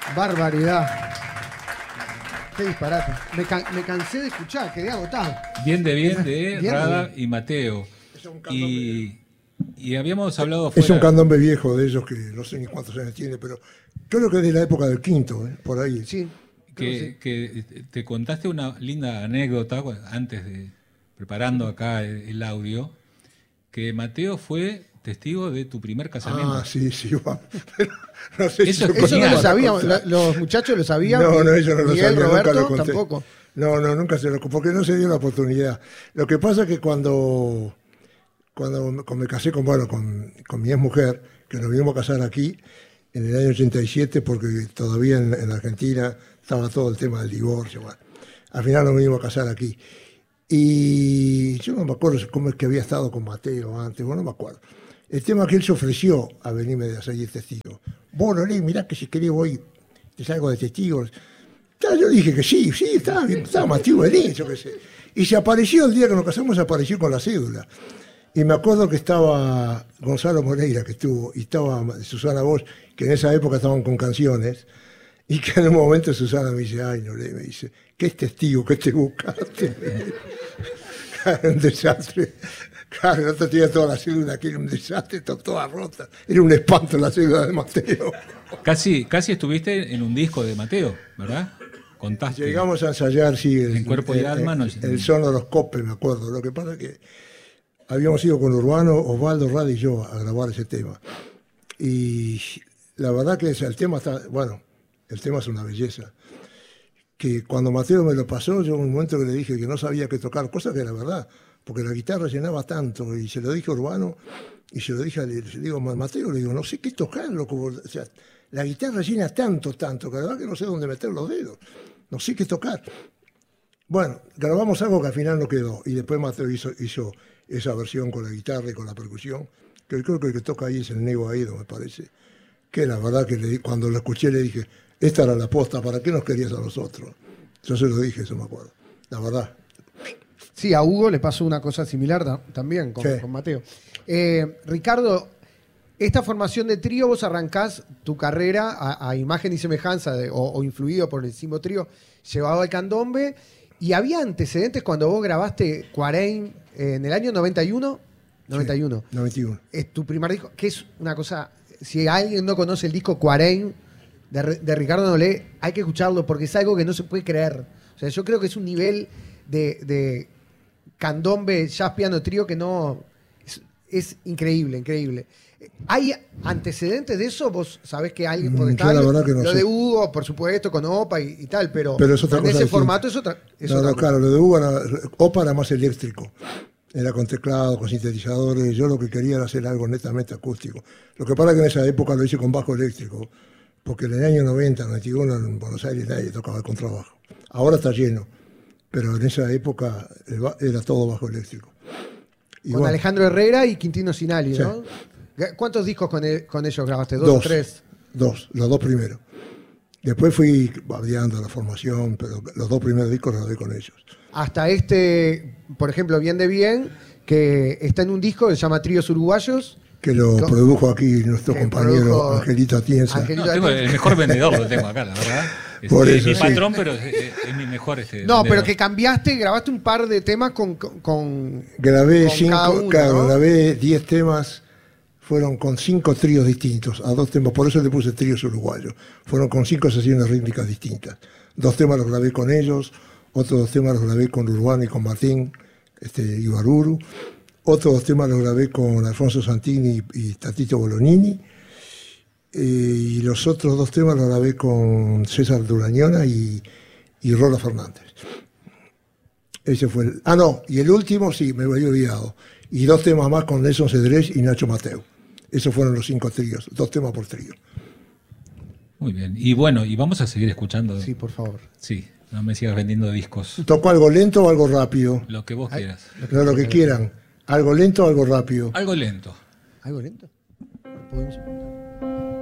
Barbaridad. Qué disparate. Me cansé de escuchar, quedé agotado. Bien de Rada y Mateo. Y habíamos hablado fuera. Es un candombe viejo de ellos que no sé ni cuántos años tiene, pero creo que es de la época del quinto, por ahí. Sí. Que te contaste una linda anécdota antes de preparando acá el audio, que Mateo fue testigo de tu primer casamiento. Ah, sí, bueno. No sé eso no lo sabíamos, los muchachos lo sabían. No, ellos no lo sabían, Roberto, nunca lo conté. Tampoco. No, nunca se lo, porque no se dio la oportunidad. Lo que pasa es que cuando me casé con mi ex mujer, que nos vinimos a casar aquí en el año 87, porque todavía en Argentina estaba todo el tema del divorcio. Bueno, al final nos vinimos a casar aquí. Y yo no me acuerdo cómo es que había estado con Mateo antes, bueno, no me acuerdo. El tema es que él se ofreció a venirme a seguir testigo. Bueno, mirá que si querés voy, te salgo de testigos. Ya, yo dije que sí, estaba Mateo vení, yo qué sé. Y se apareció el día que nos casamos, se apareció con la cédula. Y me acuerdo que estaba Gonzalo Moreira, que estuvo, y estaba Susana Bosch, que en esa época estaban con canciones, y que en un momento Susana me dice, ay, no le, me dice, ¿qué es testigo que te buscaste? Claro, un desastre. Claro, el otro tenía toda la cédula aquí, era un desastre, toda rota. Era un espanto la cédula de Mateo. Casi estuviste en un disco de Mateo, ¿verdad? Contaste. Llegamos a ensayar, sí, en Cuerpo y Alma. El Sonoroscope, me acuerdo. Lo que pasa es que habíamos ido con Urbano, Osvaldo, Rada y yo a grabar ese tema. Y la verdad que el tema el tema es una belleza. Que cuando Mateo me lo pasó, yo en un momento que le dije que no sabía qué tocar, cosa que era verdad, porque la guitarra llenaba tanto, y se lo dije a Urbano, y se lo dije, le digo, Mateo, le digo, no sé qué tocar, loco, o sea, la guitarra llena tanto, que la verdad que no sé dónde meter los dedos, no sé qué tocar. Bueno, grabamos algo que al final no quedó, y después Mateo hizo esa versión con la guitarra y con la percusión, que creo que el que toca ahí es el Nego Aedo, me parece, que la verdad que cuando lo escuché le dije, esta era la posta, ¿para qué nos querías a nosotros? Yo se lo dije, eso me acuerdo, la verdad. Sí, a Hugo le pasó una cosa similar también con Mateo. Ricardo, esta formación de trío, vos arrancás tu carrera a imagen y semejanza o influido por el Simbo Trío, llevado al candombe, y había antecedentes cuando vos grabaste Cuareim en el año 91. 91. Sí, 91. Es tu primer disco, que es una cosa, si alguien no conoce el disco Cuareim de Ricardo Nolé, hay que escucharlo porque es algo que no se puede creer. O sea, yo creo que es un nivel de candombe, jazz, piano, trío que no... Es increíble. ¿Hay antecedentes de eso? Vos sabés que alguien por estar... la verdad que no lo sé. de Hugo, por supuesto, con Opa y tal, pero es otra en cosa ese distinta. formato es otra... Claro, lo de Hugo Opa era más eléctrico. Era con teclado, con sintetizadores. Yo lo que quería era hacer algo netamente acústico. Lo que pasa es que en esa época lo hice con bajo eléctrico, porque en el año 90, 91, en Buenos Aires nadie tocaba el contrabajo. Ahora está lleno, pero en esa época era todo bajo eléctrico. Y con Alejandro Herrera y Quintino Sinali, sí. ¿no? ¿Cuántos discos con ellos grabaste? ¿Dos o tres? Los dos primeros. Después fui bardeando la formación, pero los dos primeros discos los grabé con ellos. Hasta por ejemplo, Bien de Bien, que está en un disco que se llama Tríos Uruguayos. Que lo produjo aquí nuestro compañero Angelito Atienza. Tengo el mejor vendedor, lo tengo acá, la verdad. Es mi patrón, pero es mi mejor No, vendedor. pero que grabaste un par de temas con grabé cada uno, ¿no? Grabé 10 temas, fueron con 5 tríos distintos, a 2 temas, por eso le puse Tríos Uruguayos. Fueron con 5 sesiones rítmicas distintas. 2 temas los grabé con ellos, otros 2 temas los grabé con Urbano y con Martín Ibaruru. Otros 2 temas los grabé con Alfonso Santini y Tatito Bolognini. Y los otros 2 temas los grabé con César Durañona y Rola Fernández. Ese fue y el último, sí, me había olvidado. Y 2 temas más con Nelson Cedrés y Nacho Mateo. Esos fueron los 5 tríos, 2 temas por trío. Muy bien. Y bueno, y vamos a seguir escuchando. Sí, por favor. Sí, no me sigas vendiendo discos. ¿Toco algo lento o algo rápido? Lo que vos quieras. Lo que quieran. ¿Algo lento o algo rápido? Algo lento. ¿Algo lento? ¿Podemos encontrar?